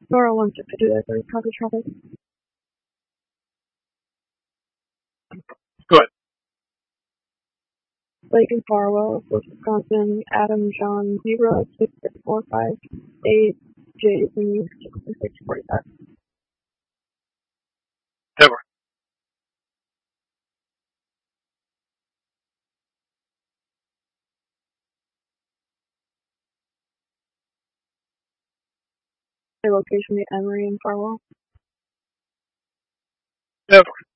Nora 162, that's very copy traffic. Go ahead. Lake and Farwell, Wisconsin, Adam John 06645 Jason 6645. Over. My location, the Emery in Farwell. Over.